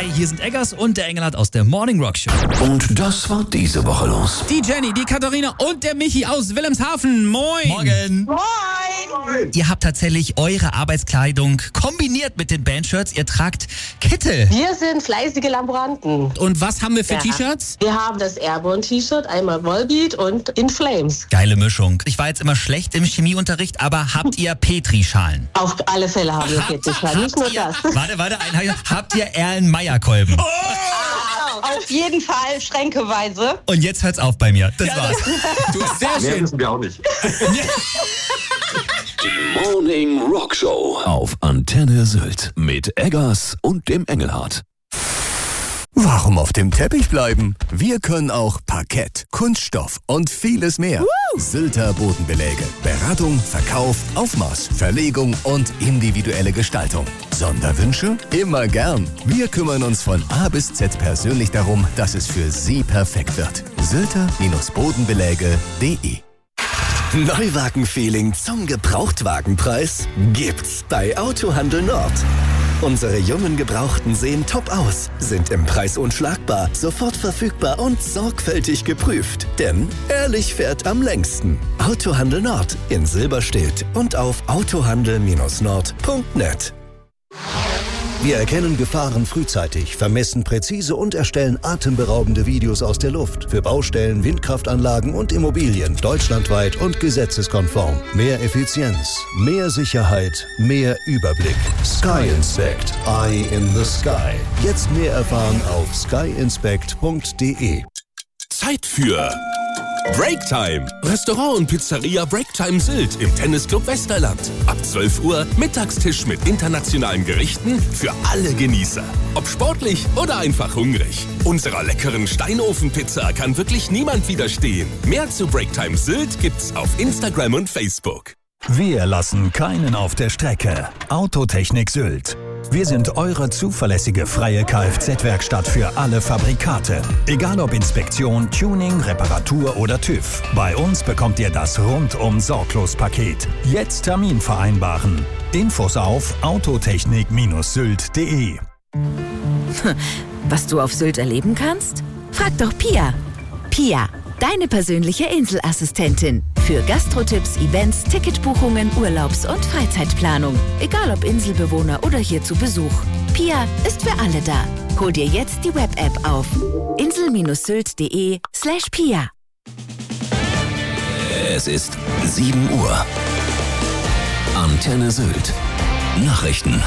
Hi, hier sind Eggers und der Engelhardt aus der Morning Rock Show. Und das war diese Woche los. Die Jenny, die Katharina und der Michi aus Wilhelmshaven. Moin! Morgen! Moin! Ihr habt tatsächlich eure Arbeitskleidung kombiniert mit den Bandshirts. Ihr tragt Kittel. Wir sind fleißige Laboranten. Und was haben wir für T-Shirts? Wir haben das Airborne-T-Shirt, einmal Volbeat und In Flames. Geile Mischung. Ich war jetzt immer schlecht im Chemieunterricht, aber habt ihr Petri-Schalen? Auf alle Fälle haben wir Petri-Schalen, nicht nur das. Warte, habt ihr Erlen-Meyer-Kolben? Auf jeden Fall schränkeweise. Und jetzt hört's auf bei mir. Das war's. Du bist sehr Mehr schön. wissen wir auch nicht. Die Morning Rock Show auf Antenne Sylt mit Eggers und dem Engelhardt. Warum auf dem Teppich bleiben? Wir können auch Parkett, Kunststoff und vieles mehr. Sylter Bodenbeläge. Beratung, Verkauf, Aufmaß, Verlegung und individuelle Gestaltung. Sonderwünsche? Immer gern. Wir kümmern uns von A bis Z persönlich darum, dass es für Sie perfekt wird. Sylter-Bodenbeläge.de Neuwagen-Feeling zum Gebrauchtwagenpreis gibt's bei Autohandel Nord. Unsere jungen Gebrauchten sehen top aus, sind im Preis unschlagbar, sofort verfügbar und sorgfältig geprüft. Denn ehrlich fährt am längsten. Autohandel Nord in Silberstedt und auf autohandel-nord.net. Wir erkennen Gefahren frühzeitig, vermessen präzise und erstellen atemberaubende Videos aus der Luft. Für Baustellen, Windkraftanlagen und Immobilien deutschlandweit und gesetzeskonform. Mehr Effizienz, mehr Sicherheit, mehr Überblick. Sky Inspect. Eye in the Sky. Jetzt mehr erfahren auf skyinspect.de. Zeit für Breaktime. Restaurant und Pizzeria Breaktime Sylt im Tennisclub Westerland. Ab 12 Uhr Mittagstisch mit internationalen Gerichten für alle Genießer. Ob sportlich oder einfach hungrig. Unserer leckeren Steinofenpizza kann wirklich niemand widerstehen. Mehr zu Breaktime Sylt gibt's auf Instagram und Facebook. Wir lassen keinen auf der Strecke. Autotechnik Sylt. Wir sind eure zuverlässige freie Kfz-Werkstatt für alle Fabrikate. Egal ob Inspektion, Tuning, Reparatur oder TÜV. Bei uns bekommt ihr das Rundum-Sorglos-Paket. Jetzt Termin vereinbaren. Infos auf autotechnik-sylt.de. Was du auf Sylt erleben kannst? Frag doch Pia. Pia, deine persönliche Inselassistentin. Für Gastrotipps, Events, Ticketbuchungen, Urlaubs- und Freizeitplanung. Egal ob Inselbewohner oder hier zu Besuch. Pia ist für alle da. Hol dir jetzt die Web-App auf insel-sylt.de/Pia. Es ist 7 Uhr. Antenne Sylt. Nachrichten.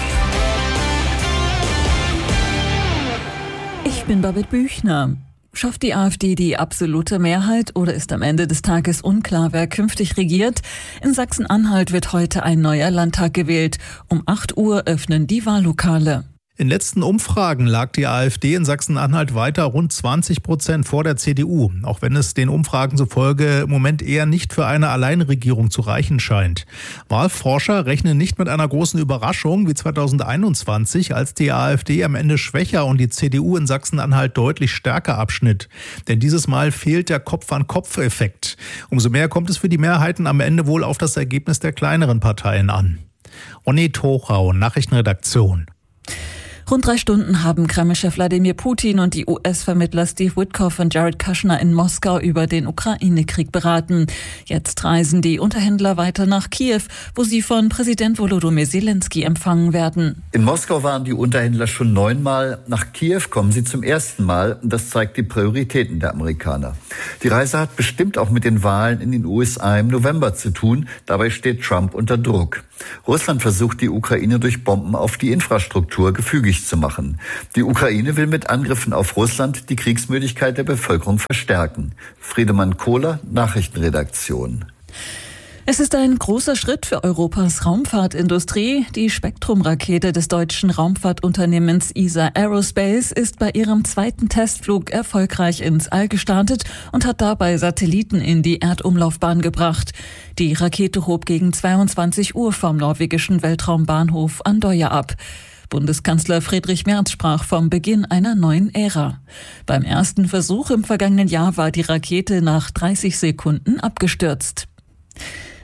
Ich bin Babette Büchner. Schafft die AfD die absolute Mehrheit oder ist am Ende des Tages unklar, wer künftig regiert? In Sachsen-Anhalt wird heute ein neuer Landtag gewählt. Um 8 Uhr öffnen die Wahllokale. In letzten Umfragen lag die AfD in Sachsen-Anhalt weiter rund 20% vor der CDU, auch wenn es den Umfragen zufolge im Moment eher nicht für eine Alleinregierung zu reichen scheint. Wahlforscher rechnen nicht mit einer großen Überraschung wie 2021, als die AfD am Ende schwächer und die CDU in Sachsen-Anhalt deutlich stärker abschnitt. Denn dieses Mal fehlt der Kopf-an-Kopf-Effekt. Umso mehr kommt es für die Mehrheiten am Ende wohl auf das Ergebnis der kleineren Parteien an. Ronny Tochau, Nachrichtenredaktion. Rund 3 Stunden haben Kreml-Chef Wladimir Putin und die US-Vermittler Steve Witkoff und Jared Kushner in Moskau über den Ukraine-Krieg beraten. Jetzt reisen die Unterhändler weiter nach Kiew, wo sie von Präsident Volodymyr Zelensky empfangen werden. In Moskau waren die Unterhändler schon 9-mal. Nach Kiew kommen sie zum ersten Mal. Das zeigt die Prioritäten der Amerikaner. Die Reise hat bestimmt auch mit den Wahlen in den USA im November zu tun. Dabei steht Trump unter Druck. Russland versucht, die Ukraine durch Bomben auf die Infrastruktur gefügig zu machen. Die Ukraine will mit Angriffen auf Russland die Kriegsmüdigkeit der Bevölkerung verstärken. Friedemann Kohler, Nachrichtenredaktion. Es ist ein großer Schritt für Europas Raumfahrtindustrie. Die Spektrum-Rakete des deutschen Raumfahrtunternehmens ESA Aerospace ist bei ihrem 2. Testflug erfolgreich ins All gestartet und hat dabei Satelliten in die Erdumlaufbahn gebracht. Die Rakete hob gegen 22 Uhr vom norwegischen Weltraumbahnhof Andøya ab. Bundeskanzler Friedrich Merz sprach vom Beginn einer neuen Ära. Beim ersten Versuch im vergangenen Jahr war die Rakete nach 30 Sekunden abgestürzt.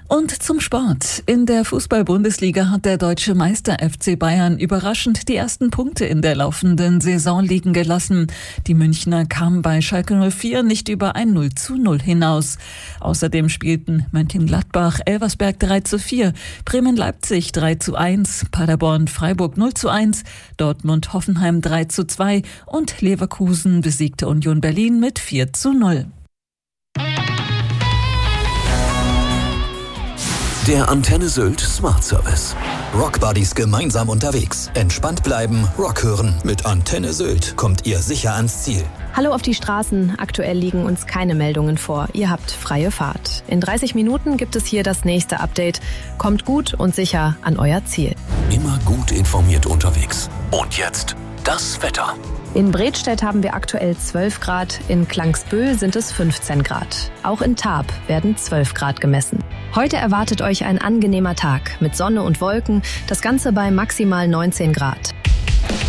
Und zum Sport. In der Fußball-Bundesliga hat der deutsche Meister FC Bayern überraschend die ersten Punkte in der laufenden Saison liegen gelassen. Die Münchner kamen bei Schalke 04 nicht über ein 0:0 hinaus. Außerdem spielten Mönchengladbach Elversberg 3:4, Bremen-Leipzig 3:1, Paderborn-Freiburg 0:1, Dortmund-Hoffenheim 3:2 und Leverkusen besiegte Union Berlin mit 4:0. Der Antenne Sylt Smart Service. Rockbuddies gemeinsam unterwegs. Entspannt bleiben, Rock hören. Mit Antenne Sylt kommt ihr sicher ans Ziel. Hallo auf die Straßen. Aktuell liegen uns keine Meldungen vor. Ihr habt freie Fahrt. In 30 Minuten gibt es hier das nächste Update. Kommt gut und sicher an euer Ziel. Immer gut informiert unterwegs. Und jetzt das Wetter. In Bredstedt haben wir aktuell 12 Grad, in Klangsbühl sind es 15 Grad. Auch in Tarp werden 12 Grad gemessen. Heute erwartet euch ein angenehmer Tag mit Sonne und Wolken, das Ganze bei maximal 19 Grad.